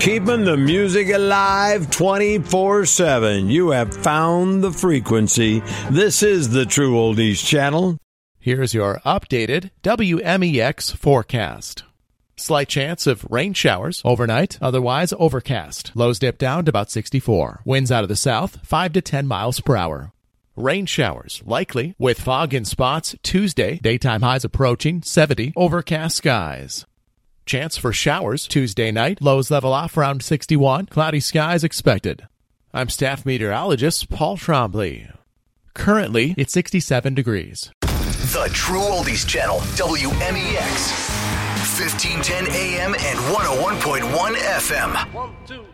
Keeping the music alive 24/7. You have found the frequency. This is the True Oldies Channel. Here's your updated WMEX forecast. Slight chance of rain showers overnight, otherwise overcast. Lows dip down to about 64. Winds out of the south, 5 to 10 miles per hour. Rain showers likely with fog in spots Tuesday. Daytime highs approaching 70. Overcast skies. Chance for showers Tuesday night. Lows level off around 61. Cloudy skies expected. I'm staff meteorologist Paul Trombley. Currently, it's 67 degrees. The True Oldies Channel, WMEX. 1510 AM and 101.1 FM. 1, 2,